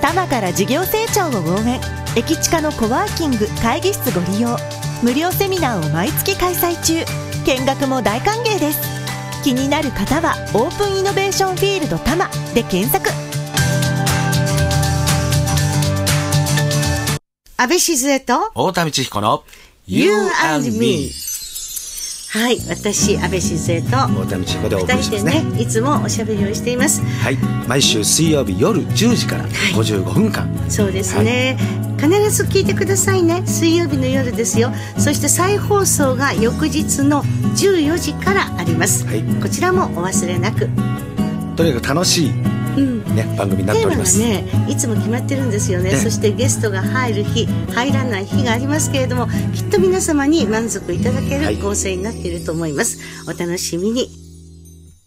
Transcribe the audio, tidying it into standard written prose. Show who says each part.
Speaker 1: 多摩から事業成長を応援。駅地下のコワーキング会議室ご利用。無料セミナーを毎月開催中。見学も大歓迎です。気になる方はオープンイノベーションフィールド多摩で検索。
Speaker 2: 安倍静江と
Speaker 3: 太田道彦の
Speaker 2: You and Me。はい、私安倍静江と
Speaker 3: 太田道彦でお送りしますね。
Speaker 2: 2人でね、いつもおしゃべりをしています。
Speaker 3: はい、毎週水曜日夜10時から55分間、
Speaker 2: そうですね、必ず聞いてくださいね。水曜日の夜ですよ。そして再放送が翌日の14時からあります、こちらもお忘れなく。
Speaker 3: とにかく楽しい、番組になっております。
Speaker 2: テーマがね、いつも決まってるんですよね。そしてゲストが入る日入らない日がありますけれども、きっと皆様に満足いただける構成になっていると思います。お楽しみに。